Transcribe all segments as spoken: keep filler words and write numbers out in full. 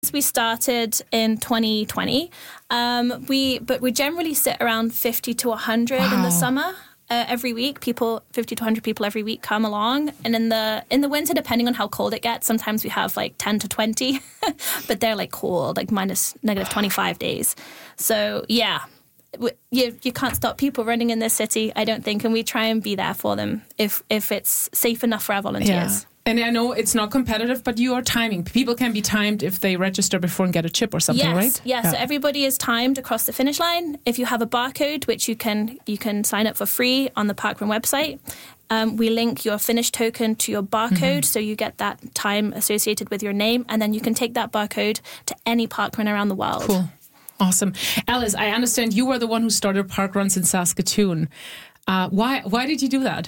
We started in twenty twenty. Um, we but we generally sit around fifty to one hundred wow. in the summer. Uh, every week, people fifty to one hundred people every week come along, and in the in the winter, depending on how cold it gets, sometimes we have like ten to twenty, but they're like cold, like minus negative twenty-five days. So yeah, you you can't stop people running in this city, I don't think, and we try and be there for them if if it's safe enough for our volunteers. Yeah. And I know it's not competitive, but you are timing. People can be timed if they register before and get a chip or something, yes, right? Yes, yeah. So everybody is timed across the finish line. If you have a barcode, which you can you can sign up for free on the Parkrun website, um, we link your finish token to your barcode, mm-hmm. so you get that time associated with your name, and then you can take that barcode to any parkrun around the world. Cool. Awesome. Alice, I understand you were the one who started parkruns in Saskatoon. Uh, why why did you do that?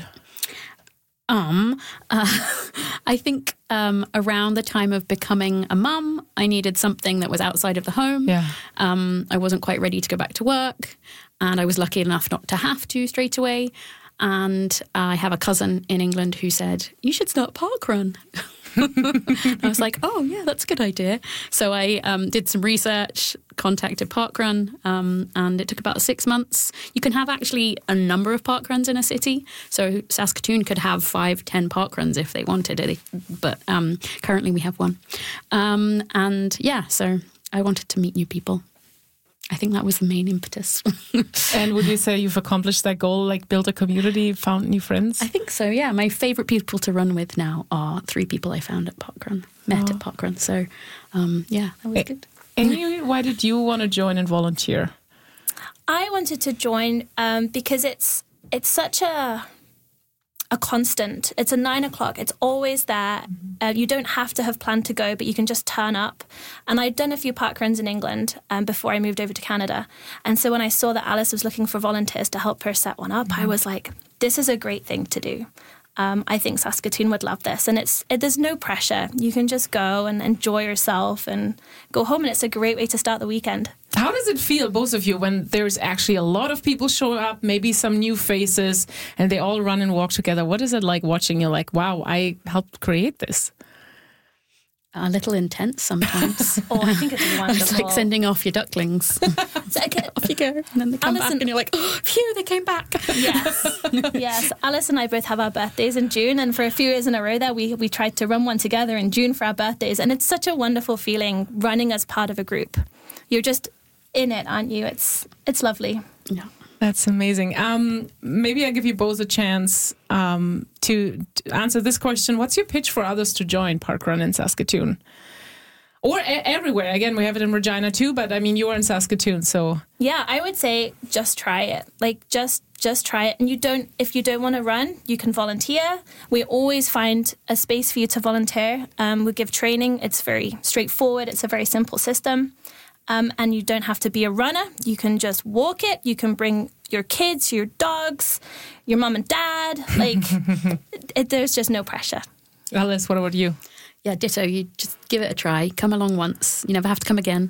Um, uh, I think um, around the time of becoming a mum, I needed something that was outside of the home. Yeah. Um, I wasn't quite ready to go back to work, and I was lucky enough not to have to straight away. And I have a cousin in England who said, "You should start parkrun." I was like, oh, yeah, that's a good idea. So I um, did some research, contacted Parkrun, um, and it took about six months. You can have actually a number of parkruns in a city. So Saskatoon could have five, ten parkruns if they wanted it. But um, currently we have one. Um, and yeah, so I wanted to meet new people. I think that was the main impetus. And would you say you've accomplished that goal, like build a community, found new friends? I think so, yeah. My favourite people to run with now are three people I found at Parkrun, met oh. at Parkrun. So, um, yeah, that was a- good. Amy, why did you want to join and volunteer? I wanted to join um, because it's it's such a... a constant. It's a nine o'clock. It's always there. Mm-hmm. Uh, you don't have to have planned to go, but you can just turn up. And I'd done a few parkruns in England um, before I moved over to Canada. And so when I saw that Alice was looking for volunteers to help her set one up, mm-hmm. I was like, this is a great thing to do. Um, I think Saskatoon would love this. And it's it, there's no pressure. You can just go and enjoy yourself and go home. And it's a great way to start the weekend. How does it feel, both of you, when there's actually a lot of people show up, maybe some new faces, and they all run and walk together? What is it like watching? You're like, wow, I helped create this. A little intense sometimes. Oh, I think it's wonderful. It's like sending off your ducklings. So, okay. Off you go. And then they come Alice back and, and you're like, oh, phew, they came back. Yes. Yes. Alice and I both have our birthdays in June. And for a few years in a row there, we, we tried to run one together in June for our birthdays. And it's such a wonderful feeling running as part of a group. You're just in it, aren't you? It's it's lovely. Yeah. That's amazing. Um, maybe I give you both a chance um, to, to answer this question. What's your pitch for others to join Parkrun in Saskatoon? Or a- everywhere. Again, we have it in Regina too, but I mean, you are in Saskatoon, so... Yeah, I would say just try it. Like, just just try it. And you don't, if you don't want to run, you can volunteer. We always find a space for you to volunteer. Um, we give training. It's very straightforward. It's a very simple system. Um, and you don't have to be a runner. You can just walk it. You can bring your kids, your dogs, your mom and dad. Like, it, there's just no pressure. Alice, what about you? Yeah, ditto. You just give it a try. Come along once. You never have to come again.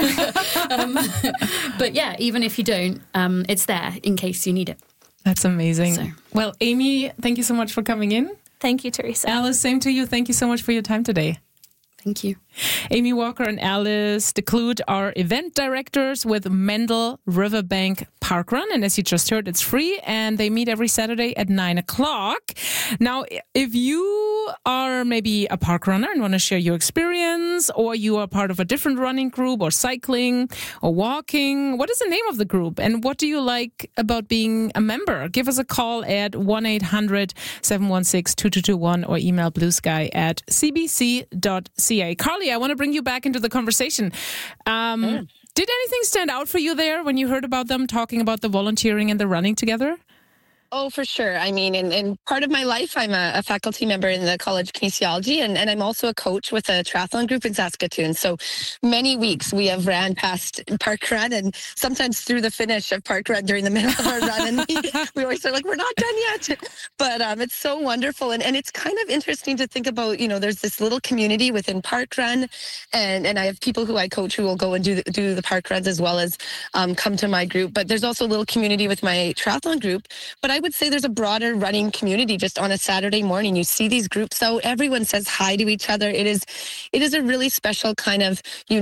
um, but yeah, even if you don't, um, it's there in case you need it. That's amazing. So. Well, Amy, thank you so much for coming in. Thank you, Teresa. Alice, same to you. Thank you so much for your time today. Thank you. Amy Walker and Alice DeClude are event directors with Mendel Riverbank Parkrun. And as you just heard, it's free and they meet every Saturday at nine o'clock. Now, if you are maybe a park runner and want to share your experience, or you are part of a different running group or cycling or walking, what is the name of the group? And what do you like about being a member? Give us a call at one eight hundred, seven one six, two two two one or email bluesky at c b c dot c a. Carly, I want to bring you back into the conversation. Um, mm. Did anything stand out for you there when you heard about them talking about the volunteering and the running together? Oh, for sure. I mean, in, in part of my life, I'm a, a faculty member in the College of Kinesiology, and, and I'm also a coach with a triathlon group in Saskatoon. So many weeks we have ran past Parkrun and sometimes through the finish of Parkrun during the middle of our run. And we, we always are like, we're not done yet. But um, it's so wonderful. And, and it's kind of interesting to think about, you know, there's this little community within Parkrun. And, and I have people who I coach who will go and do the, do the Parkruns as well as um, come to my group. But there's also a little community with my triathlon group. But I would say there's a broader running community just on a Saturday morning. You see these groups out, everyone says hi to each other. It is, it is a really special kind of, you